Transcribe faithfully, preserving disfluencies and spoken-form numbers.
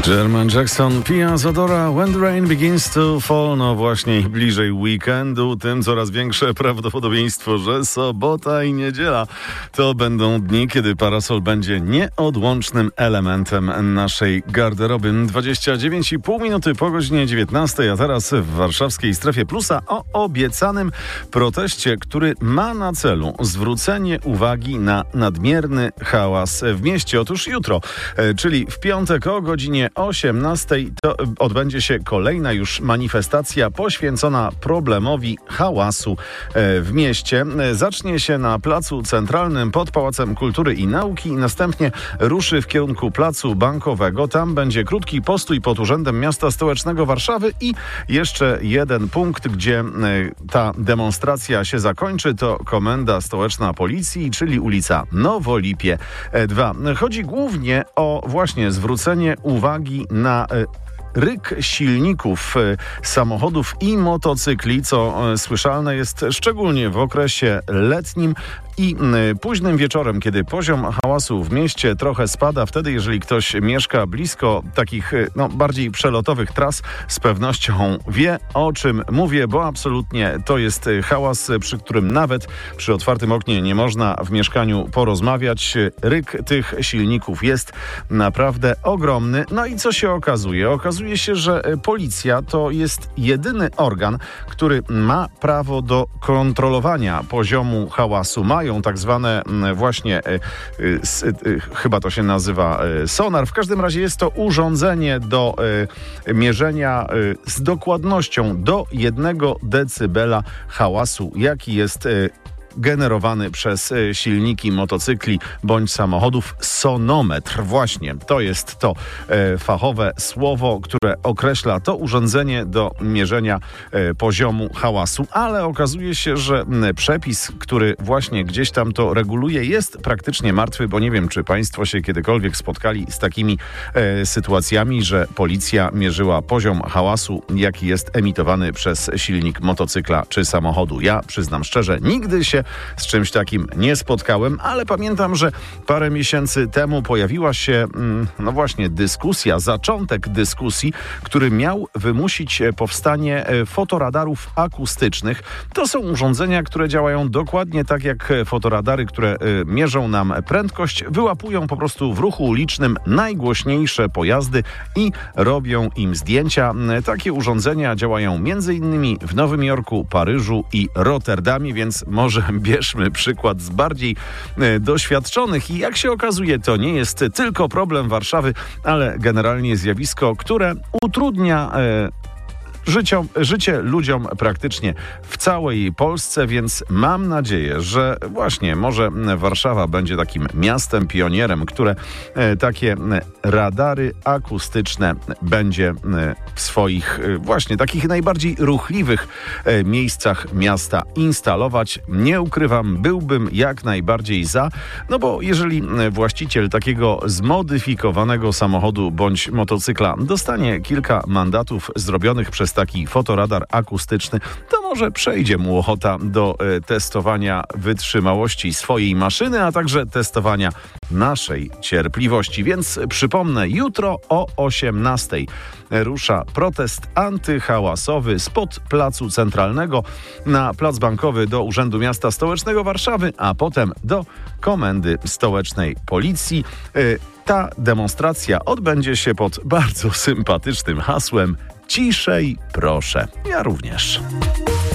Jermaine Jackson, Pia Zadora, When the Rain Begins to Fall. No właśnie, im bliżej weekendu, tym coraz większe prawdopodobieństwo, że sobota i niedziela to będą dni, kiedy parasol będzie nieodłącznym elementem naszej garderoby. dwadzieścia dziewięć i pół minuty po godzinie dziewiętnastej, a teraz w warszawskiej Strefie Plusa o obiecanym proteście, który ma na celu zwrócenie uwagi na nadmierny hałas w mieście. Otóż jutro, czyli w piątek o godzinie osiemnastej to odbędzie się kolejna już manifestacja poświęcona problemowi hałasu w mieście. Zacznie się na Placu Centralnym pod Pałacem Kultury i Nauki i następnie ruszy w kierunku Placu Bankowego. Tam będzie krótki postój pod Urzędem Miasta Stołecznego Warszawy i jeszcze jeden punkt, gdzie ta demonstracja się zakończy, to Komenda Stołeczna Policji, czyli ulica Nowolipie dwa. Chodzi głównie o właśnie zwrócenie uwagi na ryk silników samochodów i motocykli, co słyszalne jest szczególnie w okresie letnim i późnym wieczorem, kiedy poziom hałasu w mieście trochę spada. Wtedy, jeżeli ktoś mieszka blisko takich no, bardziej przelotowych tras, z pewnością wie, o czym mówię, bo absolutnie to jest hałas, przy którym nawet przy otwartym oknie nie można w mieszkaniu porozmawiać. Ryk tych silników jest naprawdę ogromny. No i co się okazuje? Okazuje się, że policja to jest jedyny organ, który ma prawo do kontrolowania poziomu hałasu. Mają tak zwane właśnie, chyba to się nazywa sonar. W każdym razie jest to urządzenie do mierzenia z dokładnością do jednego decybela hałasu, jaki jest generowany przez silniki motocykli bądź samochodów. Sonometr. Właśnie to jest to e, fachowe słowo, które określa to urządzenie do mierzenia e, poziomu hałasu, ale okazuje się, że m, przepis, który właśnie gdzieś tam to reguluje, jest praktycznie martwy, bo nie wiem, czy państwo się kiedykolwiek spotkali z takimi e, sytuacjami, że policja mierzyła poziom hałasu, jaki jest emitowany przez silnik motocykla czy samochodu. Ja przyznam szczerze, nigdy się z czymś takim nie spotkałem, ale pamiętam, że parę miesięcy temu pojawiła się, no właśnie, dyskusja, zaczątek dyskusji, który miał wymusić powstanie fotoradarów akustycznych. To są urządzenia, które działają dokładnie tak jak fotoradary, które mierzą nam prędkość, wyłapują po prostu w ruchu ulicznym najgłośniejsze pojazdy i robią im zdjęcia. Takie urządzenia działają między innymi w Nowym Jorku, Paryżu i Rotterdamie, więc może bierzmy przykład z bardziej e, doświadczonych i jak się okazuje, to nie jest tylko problem Warszawy, ale generalnie zjawisko, które utrudnia e, Życiom, życie ludziom praktycznie w całej Polsce, więc mam nadzieję, że właśnie może Warszawa będzie takim miastem pionierem, które e, takie radary akustyczne będzie e, w swoich e, właśnie takich najbardziej ruchliwych e, miejscach miasta instalować. Nie ukrywam, byłbym jak najbardziej za, no bo jeżeli właściciel takiego zmodyfikowanego samochodu bądź motocykla dostanie kilka mandatów zrobionych przez taki fotoradar akustyczny, to może przejdzie mu ochota do e, testowania wytrzymałości swojej maszyny, a także testowania naszej cierpliwości. Więc przypomnę, jutro o osiemnastej rusza protest antyhałasowy spod Placu Centralnego na Plac Bankowy do Urzędu Miasta Stołecznego Warszawy, a potem do Komendy Stołecznej Policji. E, ta demonstracja odbędzie się pod bardzo sympatycznym hasłem: ciszej, proszę. Ja również.